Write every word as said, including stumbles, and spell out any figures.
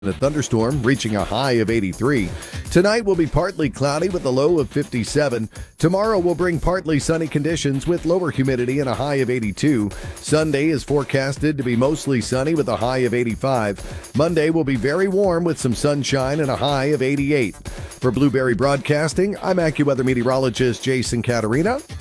A thunderstorm reaching a high of eighty-three. Tonight will be partly cloudy with a low of fifty-seven. Tomorrow will bring partly sunny conditions with lower humidity and a high of eighty-two. Sunday is forecasted to be mostly sunny with a high of eighty-five. Monday will be very warm with some sunshine and a high of eighty-eight. For Blueberry Broadcasting, I'm AccuWeather meteorologist Jason Caterina.